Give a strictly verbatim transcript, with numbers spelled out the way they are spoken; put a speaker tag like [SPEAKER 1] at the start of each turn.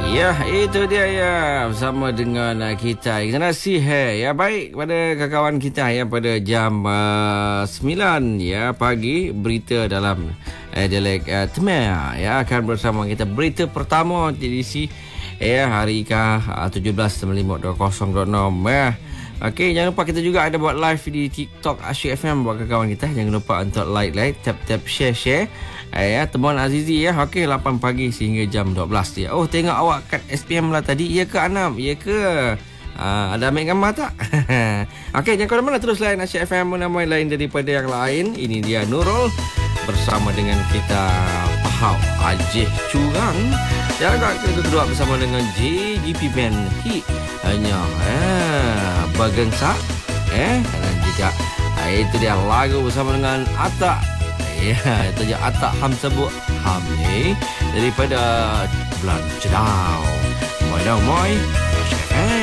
[SPEAKER 1] Ya, itu dia ya. Bersama dengan uh, kita Generasi Hair. Ya, baik kepada kawan kita ya pada jam uh, sembilan ya pagi, berita dalam uh, dialek uh, Khmer ya akan bersama kita. Berita pertama edisi ya hari ke uh, tujuh belas lima dua kosong dua enam ya. Okey, jangan lupa kita juga ada buat live di TikTok Asyik F M buat kawan kita. Jangan lupa untuk like like, tap tap share share. Eh, ya, temuan Azizi ya. Okey, lapan pagi sehingga jam dua belas dia. Oh, tengok awak kat S P M lah tadi. Ya ke Anam? Ya ke? Uh, ada ambil gambar tak? Okey, jangan ke mana-mana, terus lain Asyik F M nama lain daripada yang lain. Ini dia Nurul bersama dengan kita Pahau Ajih Curang. Jangan lupa kita kedua bersama dengan J G P Band Hit hanya eh Bagengsa eh dan juga eh, itu dia lagu bersama dengan Atak. Ya, itu dia Atak Ham sebut Ham ni daripada Bulan Cedau. Moi dah moi.